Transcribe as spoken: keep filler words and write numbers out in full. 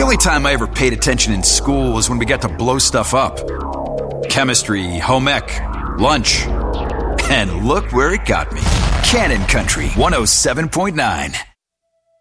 only time I ever paid attention in school was when we got to blow stuff up. Chemistry, home ec, lunch. And look where it got me. Cannon Country one oh seven point nine.